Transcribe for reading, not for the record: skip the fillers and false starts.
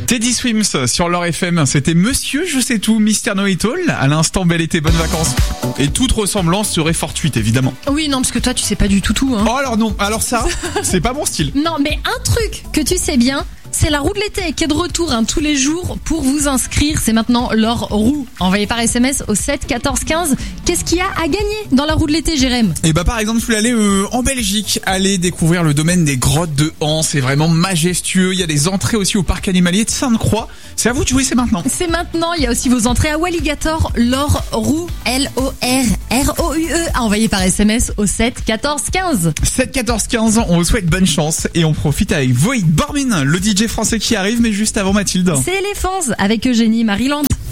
Teddy Swims sur leur FM, c'était Monsieur Je sais tout, Mister Know It All. À l'instant, bel été, bonnes vacances. Et toute ressemblance serait fortuite, évidemment. Oui, non, parce que toi, tu sais pas du tout, hein. Oh alors non, alors ça, c'est pas mon style. Non, mais un truc que tu sais bien, c'est la roue de l'été qui est de retour tous les jours pour vous inscrire. C'est maintenant leur roue. Envoyez par SMS au 7 14 15. Qu'est-ce qu'il y a à gagner dans la roue de l'été, Jérém ? Et bah par exemple, je voulais aller en Belgique, aller découvrir le domaine des grottes de Han. C'est vraiment majestueux. Il y a des entrées aussi au parc animalier de Sainte-Croix. C'est à vous de jouer, c'est maintenant. C'est maintenant. Il y a aussi vos entrées à Walligator, leur roue, LORROUE. À envoyer par SMS au 7 14 15. 7 14 15. On vous souhaite bonne chance et on profite avec Void Bormin, le DJ français qui arrive, mais juste avant Mathilde. C'est Elephants avec Eugénie Maryland.